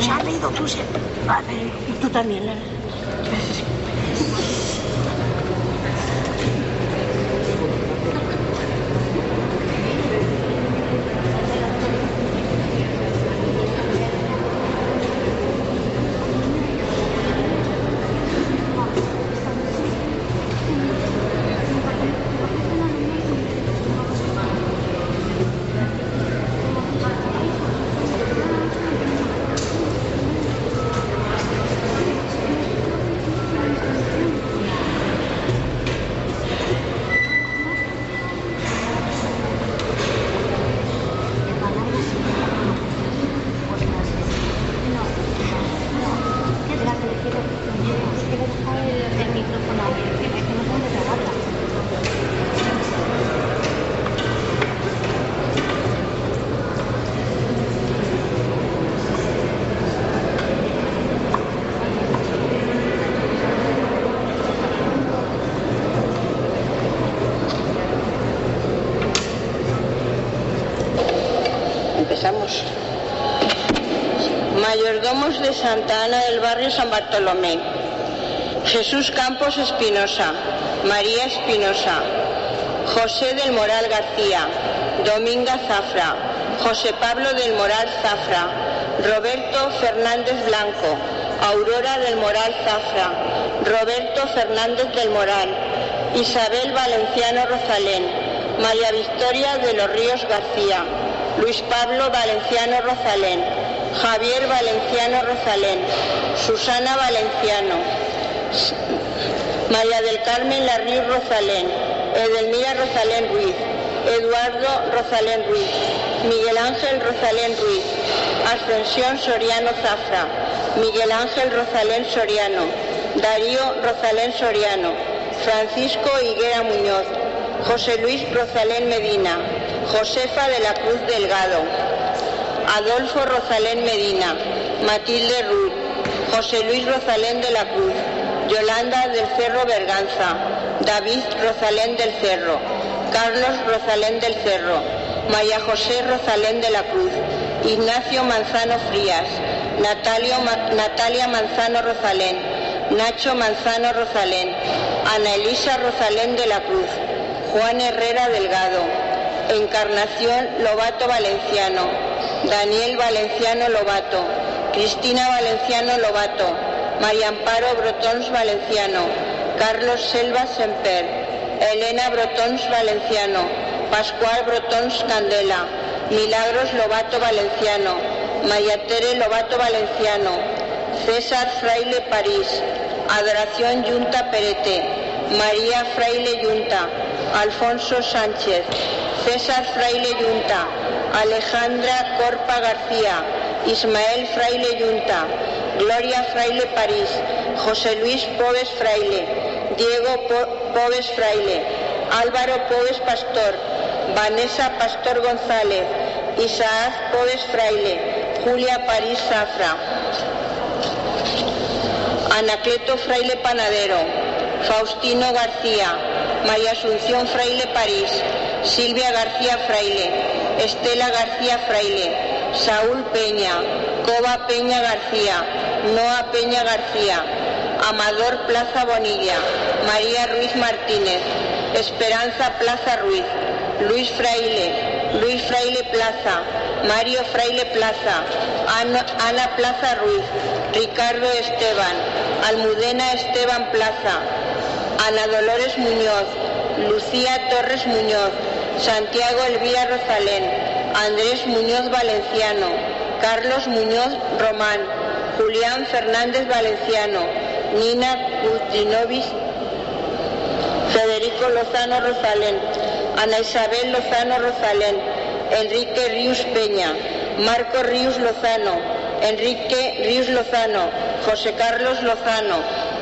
Pues has leído tú siempre. Vale. Y tú también, Lara. Empezamos. Mayordomos de Santa Ana del barrio San Bartolomé. Jesús Campos Espinosa, María Espinosa, José del Moral García, Dominga Zafra, José Pablo del Moral Zafra, Roberto Fernández Blanco, Aurora del Moral Zafra, Roberto Fernández del Moral, Isabel Valenciano Rosalén, María Victoria de los Ríos García, Luis Pablo Valenciano Rosalén, Javier Valenciano Rosalén, Susana Valenciano, María del Carmen Larriz Rosalén, Edelmira Rosalén Ruiz, Eduardo Rosalén Ruiz, Miguel Ángel Rosalén Ruiz, Ascensión Soriano Zafra, Miguel Ángel Rosalén Soriano, Darío Rosalén Soriano, Francisco Higuera Muñoz, José Luis Rosalén Medina, Josefa de la Cruz Delgado, Adolfo Rosalén Medina, Matilde Ruth, José Luis Rosalén de la Cruz, Yolanda del Cerro Berganza, David Rosalén del Cerro, Carlos Rosalén del Cerro, María José Rosalén de la Cruz, Ignacio Manzano Frías, Natalia Manzano Rosalén, Nacho Manzano Rosalén, Ana Elisa Rosalén de la Cruz, Juan Herrera Delgado, Encarnación Lobato Valenciano, Daniel Valenciano Lobato, Cristina Valenciano Lobato, María Amparo Brotons Valenciano, Carlos Selva Semper, Elena Brotons Valenciano, Pascual Brotons Candela, Milagros Lobato Valenciano, María Tere Lobato Valenciano, César Fraile París, Adoración Yunta Perete, María Fraile Yunta, Alfonso Sánchez, César Fraile Yunta, Alejandra Corpa García, Ismael Fraile Yunta, Gloria Fraile París, José Luis Pobes Fraile, Diego Pobes Fraile, Álvaro Pobes Pastor, Vanessa Pastor González, Isaac Pobes Fraile, Julia París Zafra, Anacleto Fraile Panadero, Faustino García, María Asunción Fraile París, Silvia García Fraile, Estela García Fraile, Saúl Peña, Coba Peña García, Noa Peña García, Amador Plaza Bonilla, María Ruiz Martínez, Esperanza Plaza Ruiz, Luis Fraile Plaza, Mario Fraile Plaza, Ana Plaza Ruiz, Ricardo Esteban, Almudena Esteban Plaza, Ana Dolores Muñoz, Lucía Torres Muñoz, Santiago Elvira Rosalén, Andrés Muñoz Valenciano, Carlos Muñoz Román, Julián Fernández Valenciano, Nina Kustinovic, Federico Lozano Rosalén, Ana Isabel Lozano Rosalén, Enrique Ríos Peña, Marco Ríos Lozano, Enrique Ríos Lozano, José Carlos Lozano,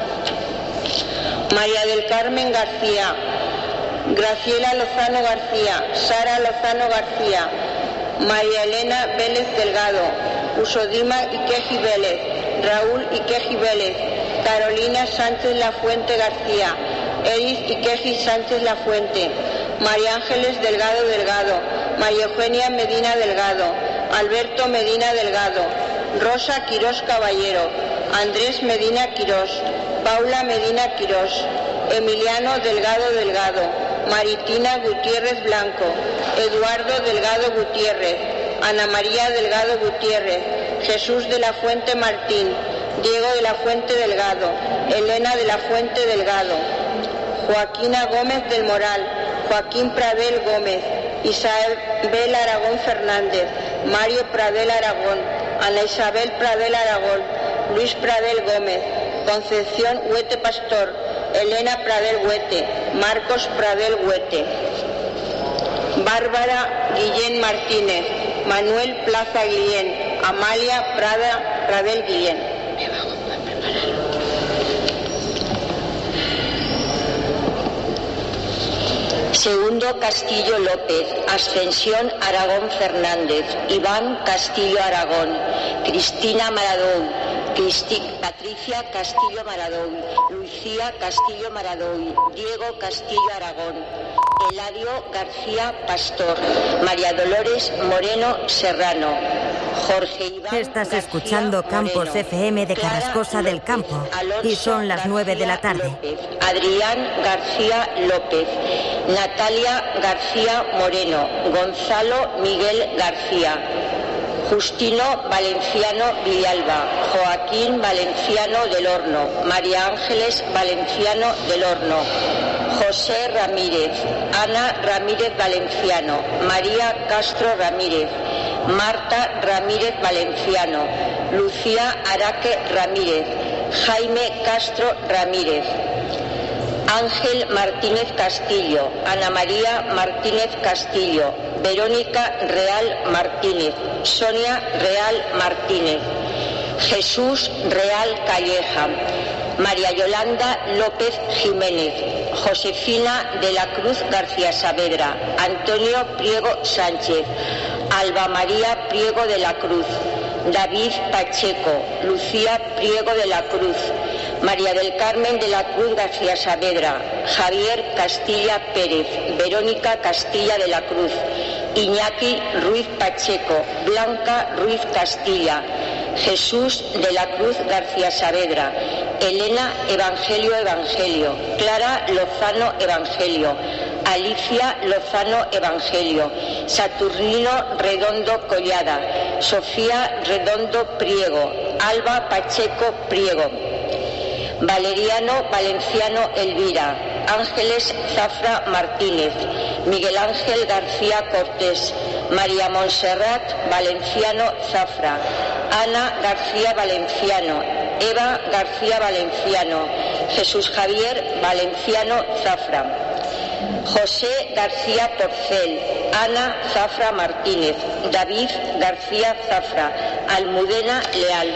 María del Carmen García, Graciela Lozano García, Sara Lozano García, María Elena Vélez Delgado, Usodima Iqueji Vélez, Raúl Iqueji Vélez, Carolina Sánchez Lafuente García, Edith Iqueji Sánchez Lafuente, María Ángeles Delgado Delgado, María Eugenia Medina Delgado, Alberto Medina Delgado, Rosa Quirós Caballero, Andrés Medina Quirós, Paula Medina Quirós, Emiliano Delgado Delgado, Maritina Gutiérrez Blanco, Eduardo Delgado Gutiérrez, Ana María Delgado Gutiérrez, Jesús de la Fuente Martín, Diego de la Fuente Delgado, Elena de la Fuente Delgado, Joaquina Gómez del Moral, Joaquín Pradel Gómez, Isabel Aragón Fernández, Mario Pradel Aragón, Ana Isabel Pradel Aragón, Luis Pradel Gómez, Concepción Huete Pastor, Elena Pradel Huete, Marcos Pradel Huete, Bárbara Guillén Martínez, Manuel Plaza Guillén, Amalia Pradel Guillén. Segundo Castillo López, Ascensión Aragón Fernández, Iván Castillo Aragón, Cristina Maradou, Patricia Castillo Maradou, Lucía Castillo Maradou, Diego Castillo Aragón, Eladio García Pastor, María Dolores Moreno Serrano, Jorge Iván. Estás García escuchando Campos Moreno, FM de Clara Carrascosa del López, Campo Alonso y son las 9 de la tarde. López, Adrián García López, Natalia García Moreno, Gonzalo Miguel García, Justino Valenciano Villalba, Joaquín Valenciano del Horno, María Ángeles Valenciano del Horno, José Ramírez, Ana Ramírez Valenciano, María Castro Ramírez, Marta Ramírez Valenciano, Lucía Araque Ramírez, Jaime Castro Ramírez, Ángel Martínez Castillo, Ana María Martínez Castillo, Verónica Real Martínez, Sonia Real Martínez, Jesús Real Calleja, María Yolanda López Jiménez, Josefina de la Cruz García Saavedra, Antonio Priego Sánchez, Alba María Priego de la Cruz, David Pacheco, Lucía Priego de la Cruz, María del Carmen de la Cruz García Saavedra, Javier Castilla Pérez, Verónica Castilla de la Cruz, Iñaki Ruiz Pacheco, Blanca Ruiz Castilla, Jesús de la Cruz García Saavedra, Elena Evangelio Evangelio, Clara Lozano Evangelio, Alicia Lozano Evangelio, Saturnino Redondo Collada, Sofía Redondo Priego, Alba Pacheco Priego, Valeriano Valenciano Elvira, Ángeles Zafra Martínez, Miguel Ángel García Cortés, María Montserrat Valenciano Zafra, Ana García Valenciano, Eva García Valenciano, Jesús Javier Valenciano Zafra, José García Porcel, Ana Zafra Martínez, David García Zafra, Almudena Leal,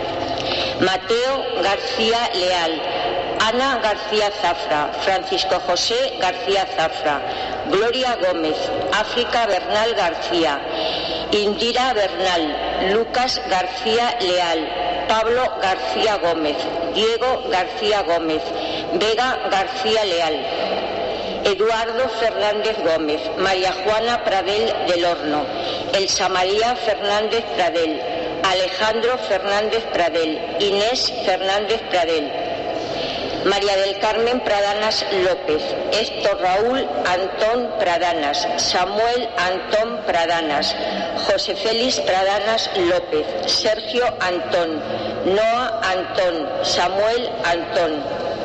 Mateo García Leal, Ana García Zafra, Francisco José García Zafra, Gloria Gómez, África Bernal García, Indira Bernal, Lucas García Leal, Pablo García Gómez, Diego García Gómez, Vega García Leal, Eduardo Fernández Gómez, María Juana Pradel del Horno, Elsa María Fernández Pradel, Alejandro Fernández Pradel, Inés Fernández Pradel, María del Carmen Pradanas López, Héctor Raúl Antón Pradanas, Samuel Antón Pradanas, José Félix Pradanas López, Sergio Antón, Noa Antón, Samuel Antón,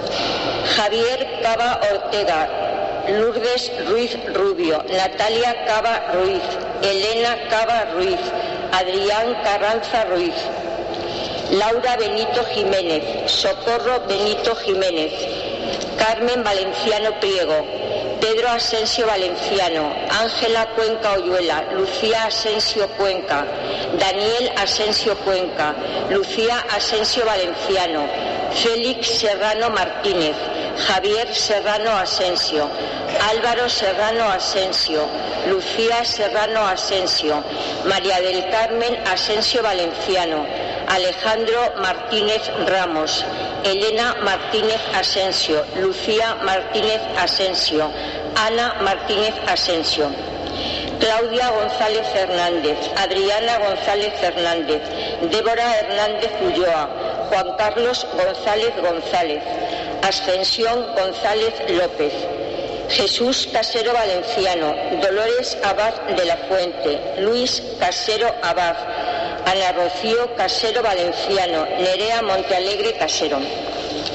Javier Cava Ortega, Lourdes Ruiz Rubio, Natalia Cava Ruiz, Elena Cava Ruiz, Adrián Carranza Ruiz, Laura Benito Jiménez, Socorro Benito Jiménez, Carmen Valenciano Priego, Pedro Asensio Valenciano, Ángela Cuenca Oyuela, Lucía Asensio Cuenca, Daniel Asensio Cuenca, Lucía Asensio Valenciano, Félix Serrano Martínez, Javier Serrano Asensio, Álvaro Serrano Asensio, Lucía Serrano Asensio, María del Carmen Asensio Valenciano, Alejandro Martínez Ramos, Elena Martínez Asensio, Lucía Martínez Asensio, Ana Martínez Asensio, Claudia González Hernández, Adriana González Hernández, Débora Hernández Ulloa, Juan Carlos González González, Ascensión González López, Jesús Casero Valenciano, Dolores Abad de la Fuente, Luis Casero Abad, Ana Rocío Casero Valenciano, Nerea Montealegre Casero.